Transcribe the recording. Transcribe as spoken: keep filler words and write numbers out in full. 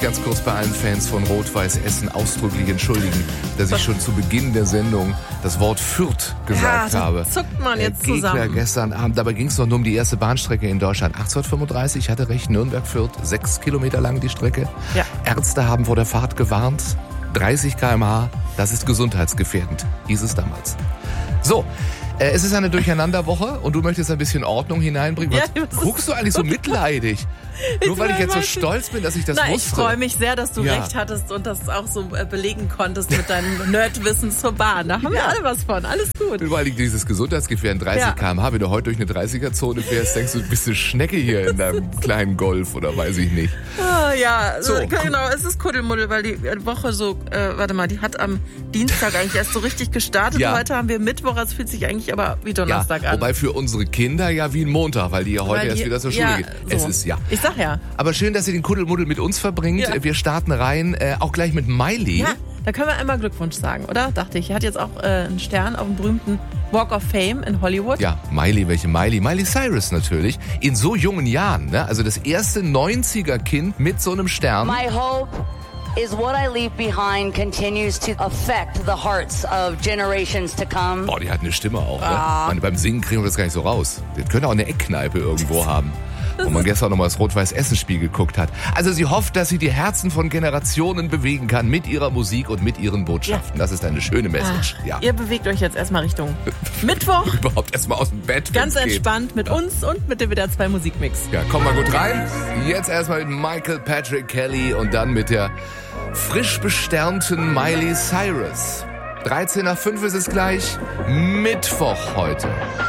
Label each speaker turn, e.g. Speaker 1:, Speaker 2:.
Speaker 1: ganz kurz bei allen Fans von Rot-Weiß Essen ausdrücklich entschuldigen, dass ich schon zu Beginn der Sendung das Wort Fürth gesagt
Speaker 2: ja,
Speaker 1: habe.
Speaker 2: Zuckt man jetzt
Speaker 1: der Gegner
Speaker 2: zusammen.
Speaker 1: Gestern Abend, dabei ging es doch nur um die erste Bahnstrecke in Deutschland. achtzehnhundertfünfunddreißig, ich hatte recht, Nürnberg-Fürth, sechs Kilometer lang die Strecke.
Speaker 2: Ja.
Speaker 1: Ärzte haben vor der Fahrt gewarnt, dreißig Kilometer pro Stunde, das ist gesundheitsgefährdend, hieß es damals. So, äh, es ist eine Durcheinanderwoche und du möchtest ein bisschen Ordnung hineinbringen. Was
Speaker 2: Ja, das
Speaker 1: guckst du eigentlich so mitleidig? Nur weil ich jetzt so
Speaker 2: weiß ich-
Speaker 1: stolz bin, dass ich das
Speaker 2: Na, ich
Speaker 1: wusste.
Speaker 2: freue mich sehr, dass du
Speaker 1: Ja.
Speaker 2: recht hattest und das auch so äh, belegen konntest mit deinem Nerdwissen zur Bahn. Da haben wir
Speaker 1: Ja.
Speaker 2: alle was von. Alles gut.
Speaker 1: Vor allem dieses gesundheitsgefährden dreißig
Speaker 2: Ja.
Speaker 1: Kilometer pro Stunde, wenn du heute durch eine dreißiger-Zone fährst, denkst du, du bist eine Schnecke hier in deinem kleinen Golf oder weiß ich nicht.
Speaker 2: Ah, ja,
Speaker 1: So,
Speaker 2: so, genau, es ist Kuddelmuddel, weil die Woche so, äh, warte mal, die hat am Dienstag eigentlich erst so richtig gestartet.
Speaker 1: Ja.
Speaker 2: Heute haben wir Mittwoch, es fühlt sich eigentlich aber wie Donnerstag
Speaker 1: Ja,
Speaker 2: an.
Speaker 1: wobei für unsere Kinder ja wie ein Montag, weil die ja heute
Speaker 2: Weil
Speaker 1: erst
Speaker 2: die-
Speaker 1: wieder zur Schule
Speaker 2: ja,
Speaker 1: gehen.
Speaker 2: so.
Speaker 1: Es ist ja.
Speaker 2: Ich sag ja.
Speaker 1: Aber schön, dass ihr den Kuddelmuddel mit uns verbringt.
Speaker 2: Ja.
Speaker 1: Wir starten rein, äh, auch gleich mit Miley.
Speaker 2: Ja, da können wir einmal Glückwunsch sagen, oder? Dachte ich. Er hat jetzt auch äh, einen Stern auf dem berühmten Walk of Fame in Hollywood.
Speaker 1: Ja, Miley, welche Miley? Miley Cyrus natürlich. In so jungen Jahren, ne? Also das erste neunziger-Kind mit so einem Stern.
Speaker 3: My hope is what I leave behind continues to affect the hearts of generations to come.
Speaker 1: Boah, die hat eine Stimme auch, ne?
Speaker 2: Ah.
Speaker 1: Ich meine, beim Singen kriegen wir das gar nicht so raus. Die könnte auch eine Eckkneipe irgendwo haben, wo man gestern noch mal das Rot-Weiß-Essen-Spiel geguckt hat. Also sie hofft, dass sie die Herzen von Generationen bewegen kann mit ihrer Musik und mit ihren Botschaften. Das ist eine schöne Message.
Speaker 2: Ah,
Speaker 1: Ja.
Speaker 2: Ihr bewegt euch jetzt erstmal Richtung Mittwoch.
Speaker 1: Überhaupt erstmal aus dem Bett.
Speaker 2: Ganz
Speaker 1: wenn's geht.
Speaker 2: entspannt mit uns und mit dem W D R zwei Musikmix.
Speaker 1: Ja, komm mal gut rein. Jetzt erstmal mit Michael Patrick Kelly und dann mit der frisch besternten Miley Cyrus. dreizehn nach fünf ist es gleich. Mittwoch heute.